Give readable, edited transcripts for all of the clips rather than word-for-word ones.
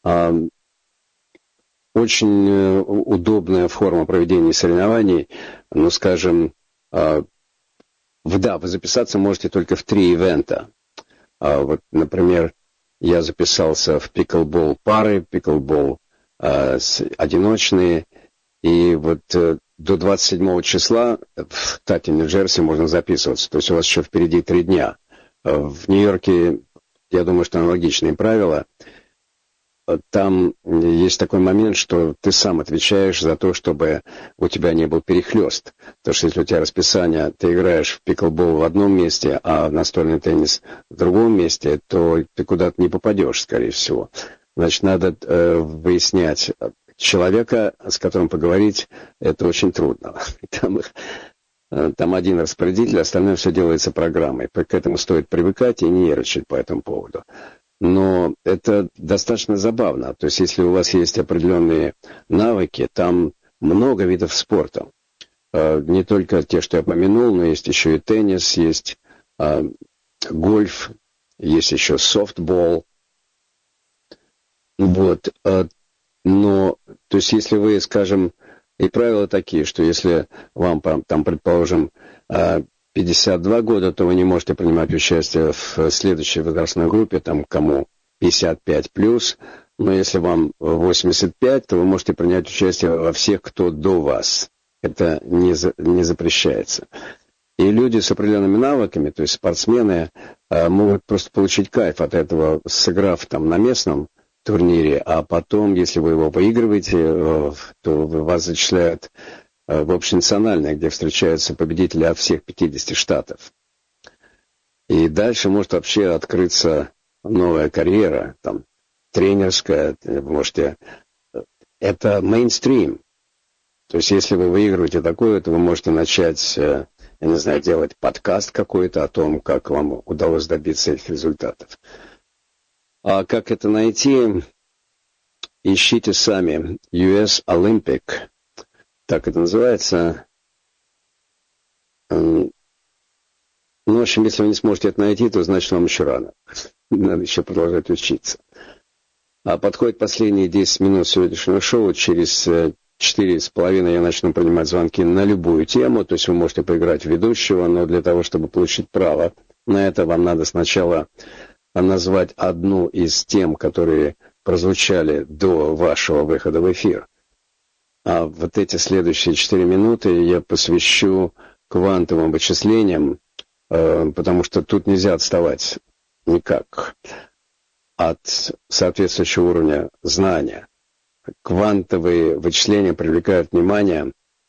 Очень удобная форма проведения соревнований. Ну, скажем, вы записаться можете только в 3 ивента. Вот, например, я записался в пиклбол пары, пиклбол одиночные, и вот до 27 числа в Тати, Нью-Джерси можно записываться. То есть у вас еще впереди 3 дня. В Нью-Йорке, я думаю, что аналогичные правила. Там есть такой момент, что ты сам отвечаешь за то, чтобы у тебя не был перехлёст. Потому что если у тебя расписание, ты играешь в пиклбол в одном месте, а настольный теннис в другом месте, то ты куда-то не попадешь, скорее всего. Значит, надо выяснять человека, с которым поговорить, это очень трудно. Там один распорядитель, остальное все делается программой. К этому стоит привыкать и не нервничать по этому поводу. Но это достаточно забавно. То есть, если у вас есть определенные навыки, там много видов спорта. Не только те, что я упомянул, но есть еще и теннис, есть гольф, есть еще софтбол. Вот. Но, то есть, если вы, скажем, и правила такие, что если вам, там, предположим, 52 года, то вы не можете принимать участие в следующей возрастной группе, там, кому 55+, но если вам 85, то вы можете принять участие во всех, кто до вас. Это не запрещается. И люди с определенными навыками, то есть спортсмены, могут просто получить кайф от этого, сыграв там на местном турнире, а потом, если вы его выигрываете, то вас зачисляют в общенациональное, где встречаются победители от всех 50 штатов. И дальше может вообще открыться новая карьера, там, тренерская, вы можете... Это мейнстрим. То есть, если вы выигрываете такое, то вы можете начать, я не знаю, делать подкаст какой-то о том, как вам удалось добиться этих результатов. А как это найти? Ищите сами. US Olympic. Так это называется. Ну, в общем, если вы не сможете это найти, то значит вам еще рано. Надо еще продолжать учиться. А подходит последние 10 минут сегодняшнего шоу. Через 4,5 я начну принимать звонки на любую тему. То есть вы можете поиграть в ведущего, но для того, чтобы получить право на это, вам надо сначала назвать одну из тем, которые прозвучали до вашего выхода в эфир. А вот эти следующие 4 минуты я посвящу квантовым вычислениям, потому что тут нельзя отставать никак от соответствующего уровня знания. Квантовые вычисления привлекают внимание.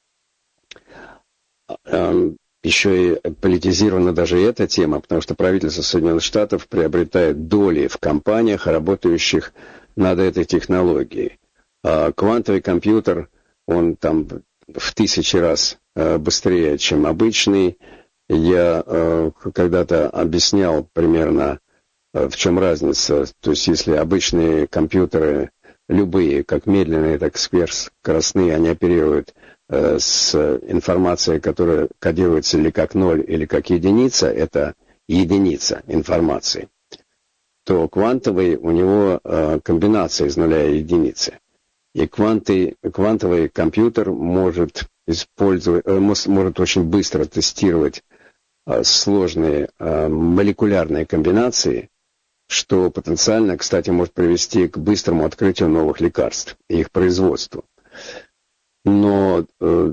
Еще и политизирована даже эта тема, потому что правительство Соединенных Штатов приобретает доли в компаниях, работающих над этой технологией. А квантовый компьютер, он там в 1000 раз быстрее, чем обычный. Я когда-то объяснял примерно, в чем разница. То есть, если обычные компьютеры, любые, как медленные, так и сверхскоростные, они оперируют с информацией, которая кодируется или как 0, или как единица, это единица информации, то квантовый, у него комбинация из нуля и единицы. И квантовый компьютер может очень быстро тестировать сложные молекулярные комбинации, что потенциально, кстати, может привести к быстрому открытию новых лекарств и их производству. Но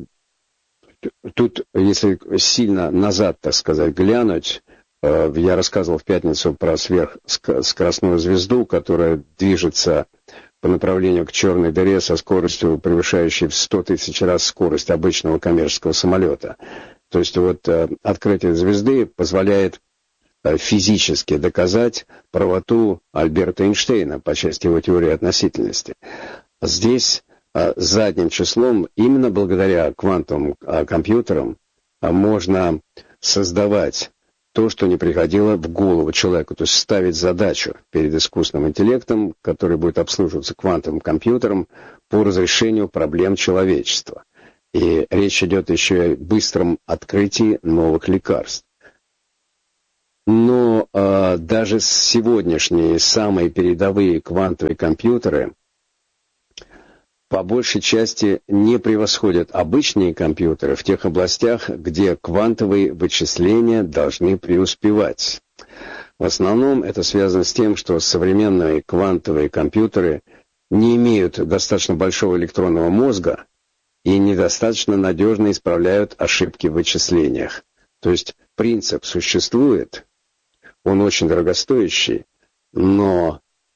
тут, если сильно назад, так сказать, глянуть, я рассказывал в пятницу про сверхскоростную звезду, которая движется по направлению к черной дыре со скоростью, превышающей в 100 тысяч раз скорость обычного коммерческого самолета. То есть вот открытие звезды позволяет физически доказать правоту Альберта Эйнштейна по части его теории относительности. Здесь задним числом, именно благодаря квантовым компьютерам, можно создавать то, что не приходило в голову человеку, то есть ставить задачу перед искусственным интеллектом, который будет обслуживаться квантовым компьютером по разрешению проблем человечества. И речь идет еще о быстром открытии новых лекарств. Но даже сегодняшние самые передовые квантовые компьютеры по большей части не превосходят обычные компьютеры в тех областях, где квантовые вычисления должны преуспевать. В основном это связано с тем, что современные квантовые компьютеры не имеют достаточно большого электронного мозга и недостаточно надежно исправляют ошибки в вычислениях. То есть принцип существует, он очень дорогостоящий, но,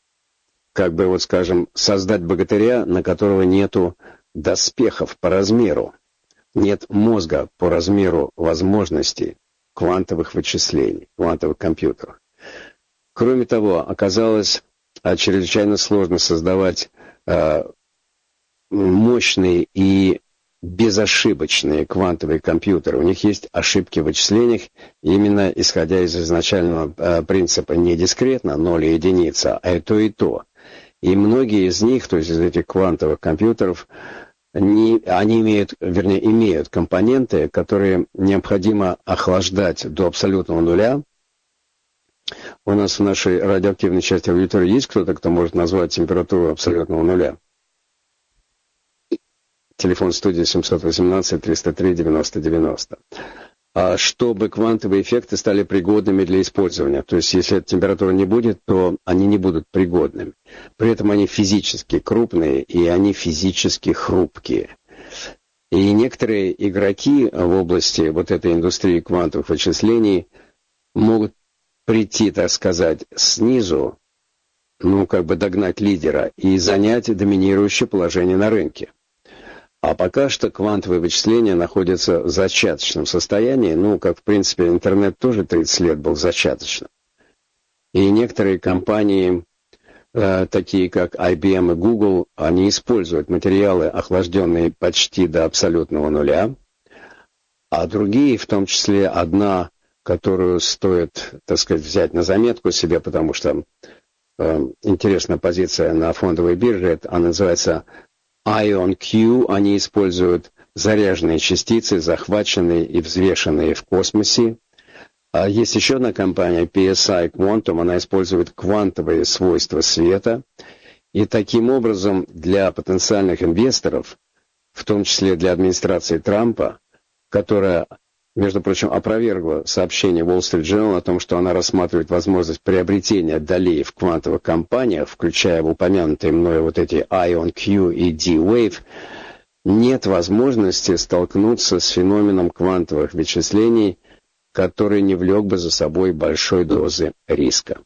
создать богатыря, на которого нету доспехов по размеру, нет мозга по размеру возможностей квантовых вычислений, квантовых компьютеров. Кроме того, оказалось чрезвычайно сложно создавать мощные и безошибочные квантовые компьютеры. У них есть ошибки в вычислениях, именно исходя из изначального принципа не дискретно, 0 и единица, а и то, и то. И многие из них, то есть из этих квантовых компьютеров, они имеют компоненты, которые необходимо охлаждать до абсолютного нуля. У нас в нашей радиоактивной части аудитории есть кто-то, кто может назвать температуру абсолютного нуля? Телефон студии 718-303-90-90. Чтобы квантовые эффекты стали пригодными для использования. То есть, если эта температура не будет, то они не будут пригодными. При этом они физически крупные, и они физически хрупкие. И некоторые игроки в области вот этой индустрии квантовых вычислений могут прийти, так сказать, снизу, догнать лидера и занять доминирующее положение на рынке. А пока что квантовые вычисления находятся в зачаточном состоянии, как, в принципе, интернет тоже 30 лет был зачаточным. И некоторые компании, такие как IBM и Google, они используют материалы, охлажденные почти до абсолютного нуля, а другие, в том числе одна, которую стоит, так сказать, взять на заметку себе, потому что интересная позиция на фондовой бирже, она называется IonQ, они используют заряженные частицы, захваченные и взвешенные в космосе. А есть еще одна компания, PSI Quantum, она использует квантовые свойства света. И таким образом для потенциальных инвесторов, в том числе для администрации Трампа, которая, между прочим, опровергла сообщение Wall Street Journal о том, что она рассматривает возможность приобретения долей в квантовых компаниях, включая в упомянутые мною вот эти IonQ и D-Wave, нет возможности столкнуться с феноменом квантовых вычислений, который не влек бы за собой большой дозы риска.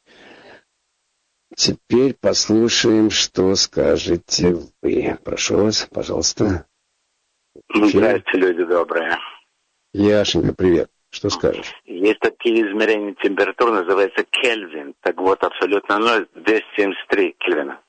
Теперь послушаем, что скажете вы. Прошу вас, пожалуйста. Здравствуйте, люди добрые. Яшенька, привет. Что скажешь? Есть такие измерения температуры, называется Кельвин. Так вот, абсолютно 0, 273 Кельвина.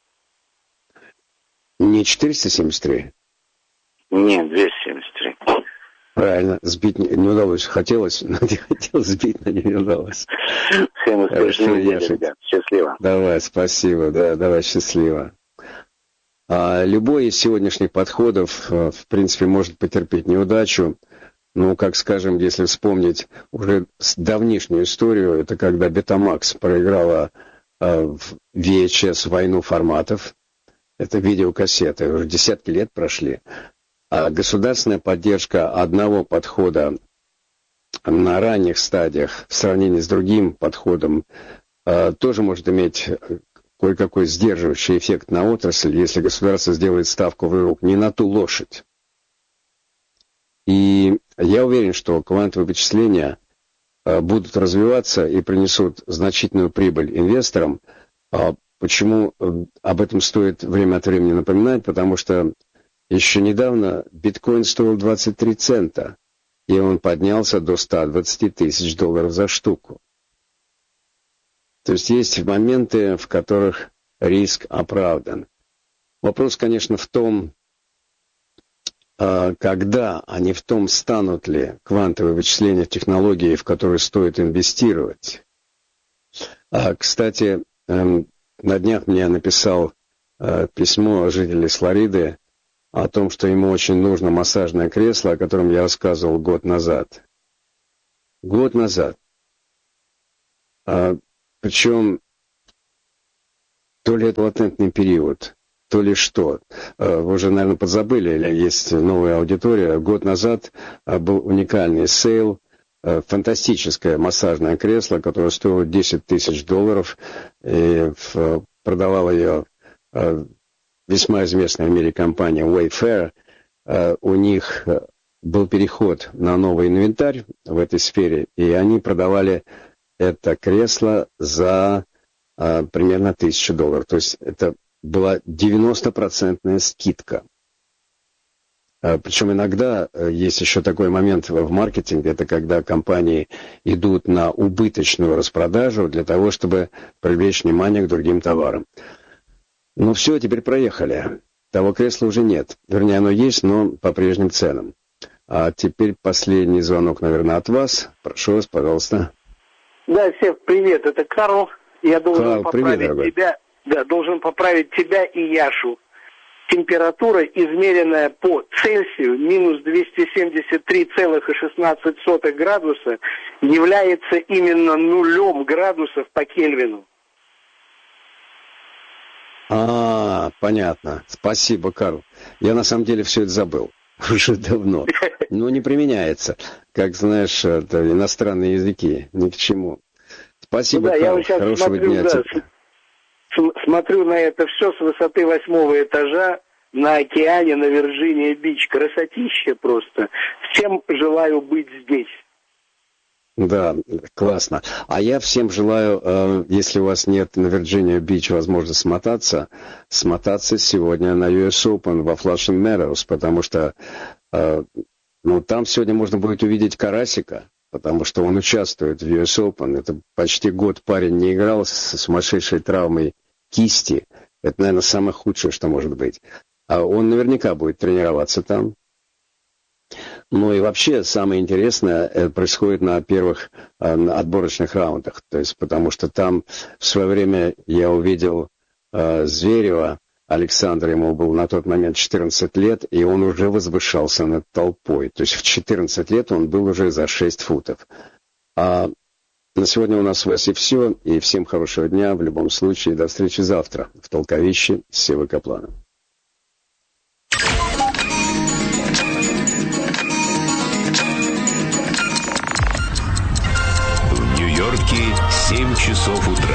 Не 473? Нет, 273. Правильно, сбить не удалось. Хотелось, но не хотел сбить, но не удалось. Всем успешной недели, ребят. Счастливо. Давай, спасибо, давай, счастливо. Любой из сегодняшних подходов, в принципе, может потерпеть неудачу. Скажем, если вспомнить уже давнишнюю историю, это когда Betamax проиграла в VHS войну форматов. Это видеокассеты, уже десятки лет прошли. А государственная поддержка одного подхода на ранних стадиях в сравнении с другим подходом тоже может иметь кое-какой сдерживающий эффект на отрасль, если государство сделает ставку вдруг не на ту лошадь. И я уверен, что квантовые вычисления будут развиваться и принесут значительную прибыль инвесторам. Почему об этом стоит время от времени напоминать? Потому что еще недавно биткоин стоил 23 цента, и он поднялся до 120 тысяч долларов за штуку. То есть есть моменты, в которых риск оправдан. Вопрос, конечно, в том, когда, а не в том, станут ли квантовые вычисления технологии, в которые стоит инвестировать. Кстати, на днях мне написал письмо житель из Флориды о том, что ему очень нужно массажное кресло, о котором я рассказывал год назад. Год назад. Причем то ли это латентный период, то ли что. Вы уже, наверное, подзабыли, или есть новая аудитория. Год назад был уникальный сейл, фантастическое массажное кресло, которое стоило $10 тысяч, и продавала ее весьма известная в мире компания Wayfair. У них был переход на новый инвентарь в этой сфере, и они продавали это кресло за примерно $1000. То есть это была 90% скидка. Причем иногда есть еще такой момент в маркетинге, это когда компании идут на убыточную распродажу для того, чтобы привлечь внимание к другим товарам. Ну все, теперь проехали. Того кресла уже нет. Вернее, оно есть, но по прежним ценам. А теперь последний звонок, наверное, от вас. Прошу вас, пожалуйста. Да, Сев, привет, это Карл. Я должен Карл, поправить тебя. Да, должен поправить тебя и Яшу. Температура, измеренная по Цельсию, минус 273,16 градуса, является именно 0 градусов по Кельвину. Понятно. Спасибо, Карл. Я на самом деле все это забыл. Уже давно. Но не применяется. Как знаешь, это иностранные языки. Ни к чему. Спасибо, да, Карл. Я сейчас Хорошего дня тебе. Смотрю на это все с высоты 8-го этажа на океане, на Вирджиния-Бич. Красотища просто. Всем желаю быть здесь. Да, классно. А я всем желаю, если у вас нет на Вирджиния-Бич возможности смотаться сегодня на US Open во Flushing Meadows, потому что там сегодня можно будет увидеть Карасика, потому что он участвует в US Open. Это почти год парень не играл с сумасшедшей травмой кисти. Это, наверное, самое худшее, что может быть. А он наверняка будет тренироваться там. Ну и вообще самое интересное происходит на первых отборочных раундах. То есть, потому что там в свое время я увидел Зверева, Александра, ему был на тот момент 14 лет, и он уже возвышался над толпой. То есть в 14 лет он был уже за 6 футов. А на сегодня у нас и все. И всем хорошего дня. В любом случае, до встречи завтра в Толковище с Севой Капланом. В Нью-Йорке 7 часов утра.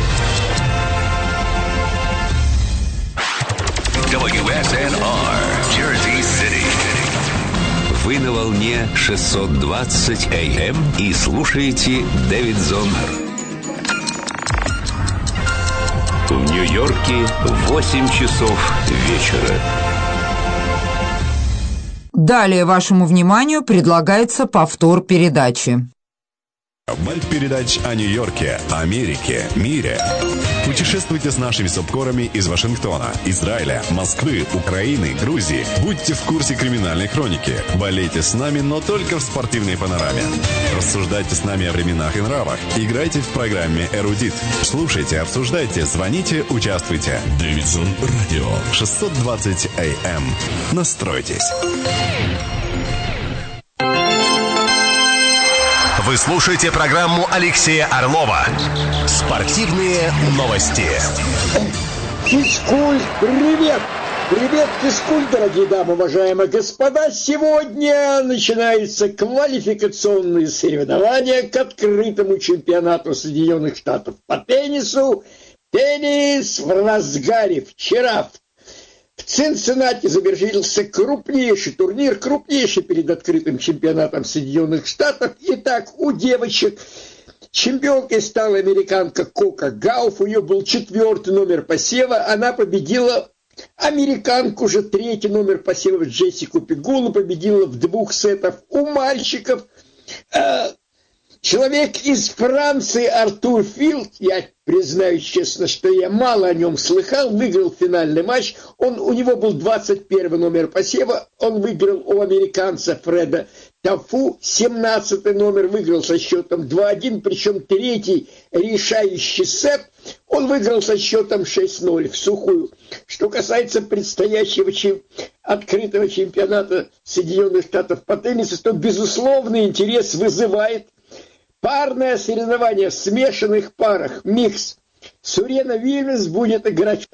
WSNR, Jersey City. Вы на волне 620 AM и слушаете Дэвид Зоннер. В Нью-Йорке 8 часов вечера. Далее вашему вниманию предлагается повтор передачи. Передач о Нью-Йорке, Америке, мире. Путешествуйте с нашими субкорами из Вашингтона, Израиля, Москвы, Украины, Грузии. Будьте в курсе криминальной хроники. Болейте с нами, но только в спортивной панораме. Рассуждайте с нами о временах и нравах. Играйте в программе «Эрудит». Слушайте, обсуждайте, звоните, участвуйте. Дэвидсон Радио, 620 AM. Настройтесь. Вы слушаете программу Алексея Орлова «Спортивные новости». Физкульт, привет! Привет, физкульт, дорогие дамы, уважаемые господа! Сегодня начинаются квалификационные соревнования к открытому чемпионату Соединенных Штатов по теннису. Теннис в разгаре. Вчера в Цинциннати завершился крупнейший турнир, крупнейший перед открытым чемпионатом Соединенных Штатов. Итак, у девочек чемпионкой стала американка Кока Гауф. У нее был 4-й номер посева. Она победила американку, уже 3-й номер посева Джессику Пегулу. Победила в 2 сетах. У мальчиков человек из Франции Артур Филд, я признаюсь честно, что я мало о нем слыхал, выиграл финальный матч. У него был 21 номер посева, он выиграл у американца Фреда Тафу. 17 номер выиграл со счетом 2-1, причем 3-й решающий сет он выиграл со счетом 6-0 в сухую. Что касается предстоящего открытого чемпионата Соединенных Штатов по теннису, то безусловный интерес вызывает Парное соревнование в смешанных парах, микс. Сурена Вильямс будет играть